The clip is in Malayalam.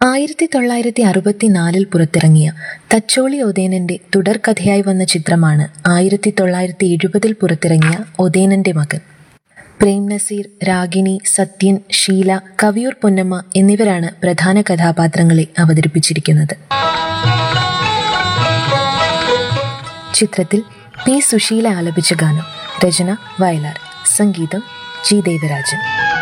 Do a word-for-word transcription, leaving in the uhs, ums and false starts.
ആയിരത്തി തൊള്ളായിരത്തി അറുപത്തിനാലിൽ പുറത്തിറങ്ങിയ തച്ചോളി ഒതേനന്റെ തുടർക്കഥയായി വന്ന ചിത്രമാണ് ആയിരത്തി തൊള്ളായിരത്തി എഴുപതിൽ പുറത്തിറങ്ങിയ ഒതേനന്റെ മകൻ. പ്രേം നസീർ, രാഗിണി, സത്യൻ, ഷീല, കവിയൂർ പൊന്നമ്മ എന്നിവരാണ് പ്രധാന കഥാപാത്രങ്ങളെ അവതരിപ്പിച്ചിരിക്കുന്നത്. ചിത്രത്തിൽ പി സുശീല ആലപിച്ച ഗാനം. രചന വയലാർ, സംഗീതം ജി ദേവരാജൻ.